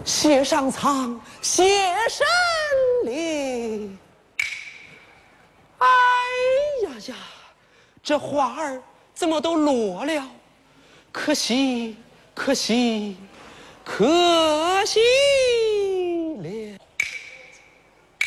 谢上苍，谢神灵。哎呀呀，这花儿怎么都落了？可惜，可惜，可惜。